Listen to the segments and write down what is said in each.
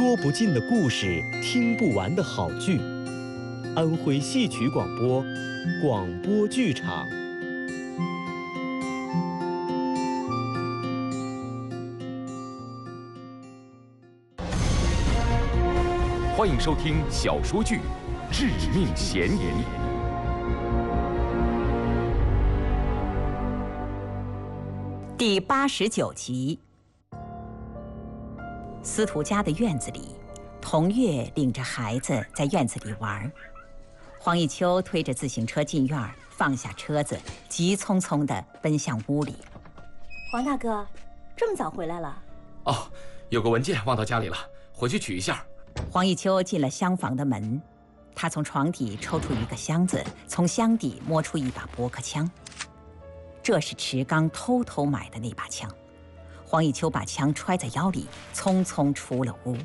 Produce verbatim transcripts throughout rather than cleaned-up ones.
说不尽的故事，听不完的好剧。安徽戏曲广播，广播剧场。 欢迎收听小说剧《致命嫌疑》 第八十九集。司徒家的院子里，童月领着孩子在院子里玩。黄一秋推着自行车进院，放下车子，急匆匆地奔向屋里。 黄大哥，这么早回来了？ 哦，有个文件忘到家里了，回去取一下。 黄一秋进了厢房的门，他从床底抽出一个箱子，从箱底摸出一把驳壳枪。这是池刚偷偷买的那把枪。黄一秋把枪揣在腰里，匆匆出了屋。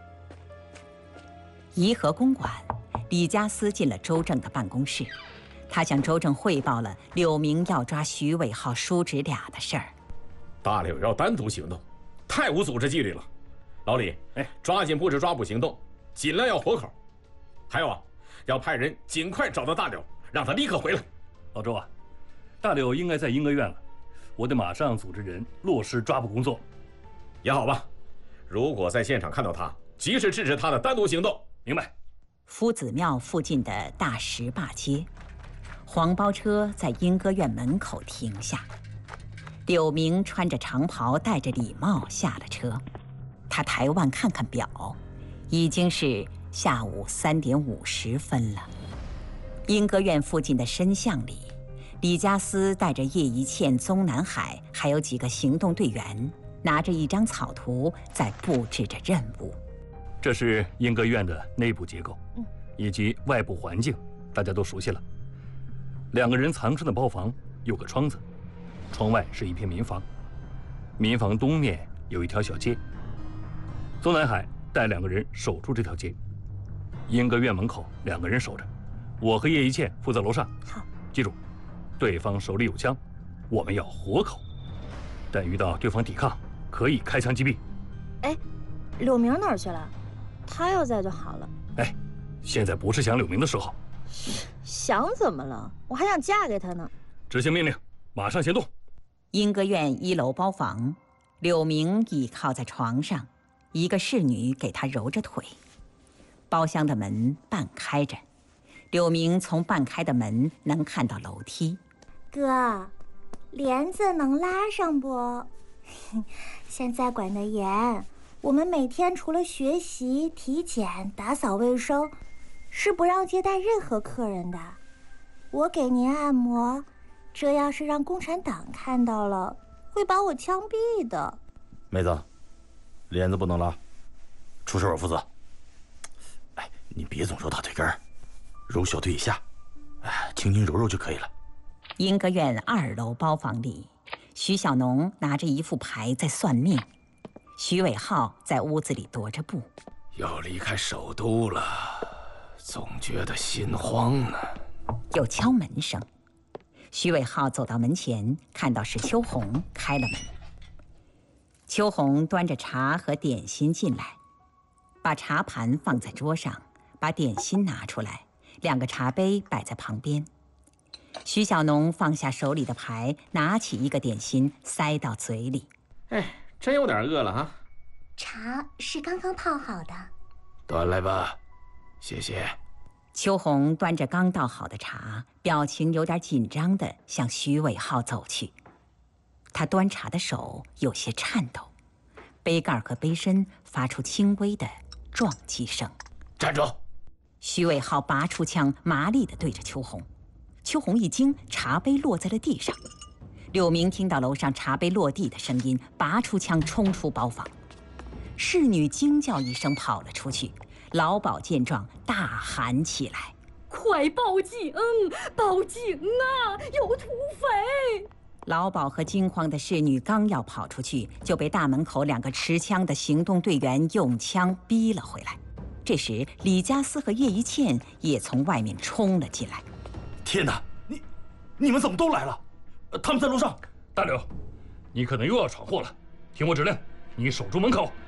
颐和公馆，李家私进了周正的办公室，他向周正汇报了柳明要抓徐伟浩叔侄俩的事儿。 大柳要单独行动，太无组织纪律了。老李，哎，抓紧布置抓捕行动，尽量要活口。还有啊，要派人尽快找到大柳，让他立刻回来。 老周啊，大柳应该在英歌院了，我得马上组织人落实抓捕工作。 也好吧，如果在现场看到他，及时制止他的单独行动。 明白。 夫子庙附近的大石坝街，黄包车在英歌院门口停下。柳明穿着长袍，戴着礼帽下了车。他抬腕看看表，已经是下午三点五十分了。英歌院附近的深巷里，李家私带着叶一茜、宗南海，还有几个行动队员，拿着一张草图在布置着任务。 这是英歌院的内部结构，嗯，以及外部环境，大家都熟悉了。两个人藏身的包房有个窗子，窗外是一片民房，民房东面有一条小街。宗南海带两个人守住这条街，英歌院门口两个人守着，我和叶一茜负责楼上。 好， 记住，对方手里有枪，我们要活口，但遇到对方抵抗，可以开枪击毙。 哎，柳明哪儿去了？他要在就好了。 哎，现在不是想柳明的时候。 想怎么了？我还想嫁给他呢。 执行命令，马上行动。 英歌院一楼包房，柳明倚靠在床上，一个侍女给他揉着腿。包厢的门半开着，柳明从半开的门能看到楼梯。 哥，帘子能拉上不？现在管得严，我们每天除了学习、体检、打扫卫生，是不让接待任何客人的。我给您按摩，这要是让共产党看到了，会把我枪毙的。 妹子，帘子不能拉，出事我负责。哎，你别总揉大腿根儿，揉小腿以下，哎，轻轻揉揉就可以了。 英歌院二楼包房里，徐小农拿着一副牌在算命，徐伟浩在屋子里踱着步。 要离开首都了，总觉得心慌呢。 有敲门声，徐伟浩走到门前，看到是秋红，开了门。秋红端着茶和点心进来，把茶盘放在桌上，把点心拿出来，两个茶杯摆在旁边。徐小农放下手里的牌，拿起一个点心塞到嘴里。 哎，真有点饿了啊。 茶是刚刚泡好的。 端来吧，谢谢。 秋红端着刚倒好的茶，表情有点紧张地向徐伟浩走去。他端茶的手有些颤抖，杯盖和杯身发出轻微的撞击声。 站住！ 徐伟浩拔出枪，麻利地对着秋红。秋红一惊，茶杯落在了地上。柳明听到楼上茶杯落地的声音，拔出枪冲出包房。侍女惊叫一声跑了出去。老鸨见状大喊起来：“ 快报警！报警啊！有土匪！” 老鸨和惊慌的侍女刚要跑出去，就被大门口两个持枪的行动队员用枪逼了回来。这时，李家私和叶一茜也从外面冲了进来。 天哪，你你们怎么都来了？他们在楼上。 大柳，你可能又要闯祸了，听我指令，你守住门口。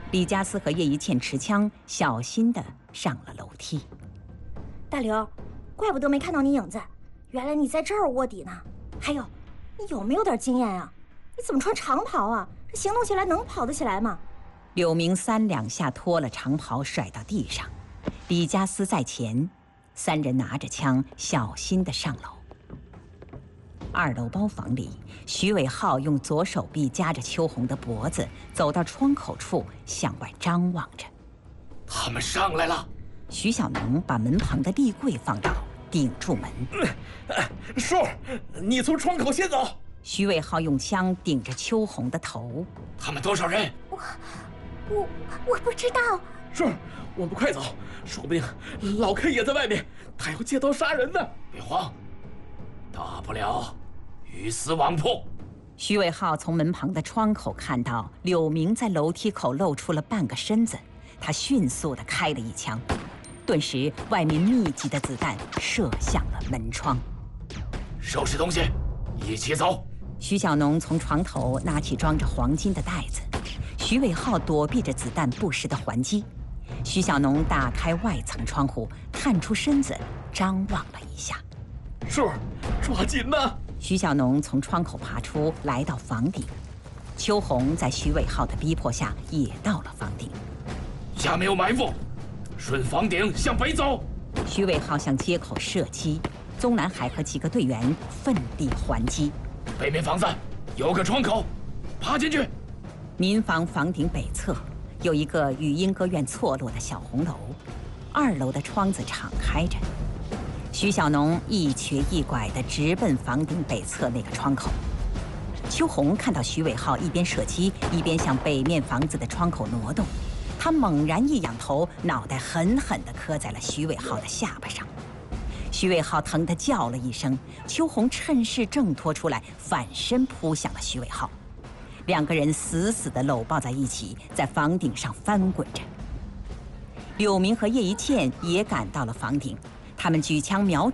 李家思和叶一茜持枪，小心地上了楼梯。 大刘，怪不得没看到你影子，原来你在这儿卧底呢。还有，你有没有点经验啊？你怎么穿长袍啊？这行动起来能跑得起来吗？ 柳明三两下脱了长袍，甩到地上。李家思在前，三人拿着枪，小心地上楼。二楼包房里，徐伟浩用左手臂夹着秋红的脖子，走到窗口处，向外张望着。 他们上来了。 徐小农把门旁的立柜放倒，顶住门。 叔，你从窗口先走。 徐伟浩用枪顶着秋红的头。 他们多少人？ 我，我，我不知道。 叔，我们快走，说不定老 K 也在外面，他要借刀杀人呢。 别慌，大不了鱼死网破。 徐伟浩从门旁的窗口看到柳明在楼梯口露出了半个身子，他迅速地开了一枪，顿时外面密集的子弹射向了门窗。 收拾东西，一起走。 徐小农从床头拿起装着黄金的袋子，徐伟浩躲避着子弹不时的还击。徐小农打开外层窗户，探出身子，张望了一下。 叔，抓紧呐！ 徐小农从窗口爬出，来到房顶。秋红在徐伟浩的逼迫下也到了房顶。 下面有埋伏，顺房顶向北走。 徐伟浩向街口射击，宗南海和几个队员奋力还击。 北面房子有个窗口，爬进去。 民房房顶北侧有一个与莺歌院错落的小红楼，二楼的窗子敞开着。徐小农一瘸一拐地直奔房顶北侧那个窗口。秋红看到徐伟浩一边射击，一边向北面房子的窗口挪动，他猛然一仰头，脑袋狠狠地磕在了徐伟浩的下巴上。徐伟浩疼得叫了一声，秋红趁势挣脱出来，反身扑向了徐伟浩。两个人死死地搂抱在一起，在房顶上翻滚着。柳明和叶一茜也赶到了房顶，他们举枪瞄准